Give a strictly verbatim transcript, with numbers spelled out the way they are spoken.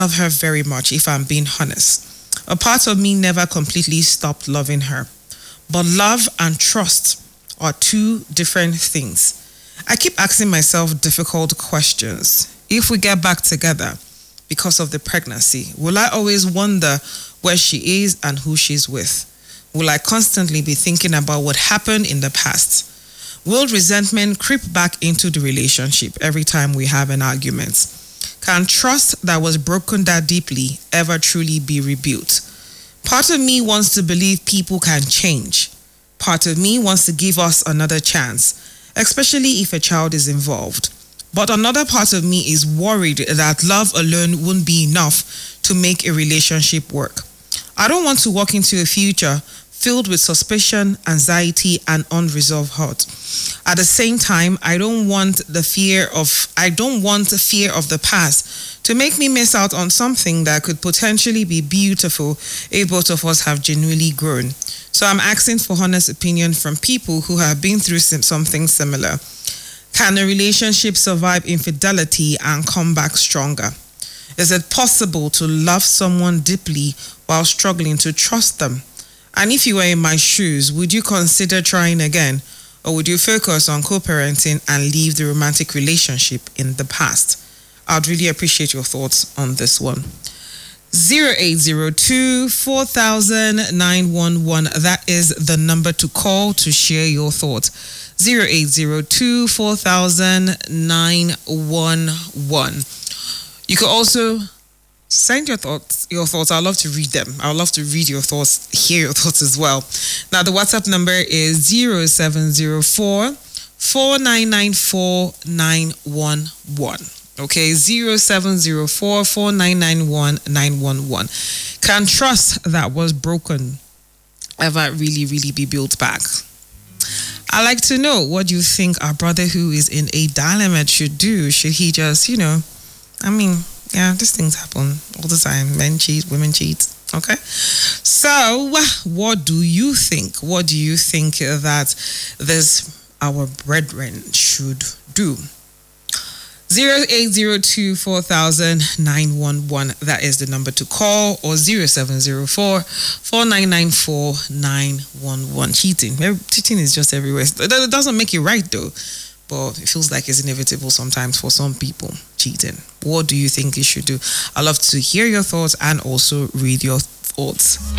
love her very much, if I'm being honest. A part of me never completely stopped loving her. But love and trust are two different things. I keep asking myself difficult questions. If we get back together because of the pregnancy, will I always wonder where she is and who she's with? Will I constantly be thinking about what happened in the past? Will resentment creep back into the relationship every time we have an argument? Can trust that was broken that deeply ever truly be rebuilt? Part of me wants to believe people can change. Part of me wants to give us another chance, especially if a child is involved. But another part of me is worried that love alone won't be enough to make a relationship work. I don't want to walk into a future filled with suspicion, anxiety, and unresolved hurt. At the same time, I don't want the fear of I don't want the fear of the past to make me miss out on something that could potentially be beautiful if both of us have genuinely grown. So I'm asking for honest opinion from people who have been through something similar. Can a relationship survive infidelity and come back stronger? Is it possible to love someone deeply while struggling to trust them? And if you were in my shoes, would you consider trying again? Or would you focus on co-parenting and leave the romantic relationship in the past? I'd really appreciate your thoughts on this one. zero eight zero two, four thousand, nine one one. That is the number to call to share your thoughts. zero eight zero two, four thousand, nine one one. You could also send your thoughts. Your thoughts. I'd love to read them. I'd love to read your thoughts, hear your thoughts as well. Now, the WhatsApp number is zero seven zero four, four nine nine four, nine one one. Okay, zero seven zero four, four nine nine one, nine one one. Can trust that was broken ever really, really be built back? I'd like to know, what do you think our brother who is in a dilemma should do? Should he just, you know, I mean, yeah, these things happen all the time. Men cheat, women cheat. Okay. So, what do you think? What do you think that this, our brethren, should do? zero eight zero two, four thousand, nine one one. That is the number to call, or zero seven zero four, four nine nine four, nine one one. Cheating. Cheating is just everywhere. It doesn't make it right though. But it feels like it's inevitable sometimes for some people, cheating. What do you think you should do? I'd love to hear your thoughts and also read your thoughts.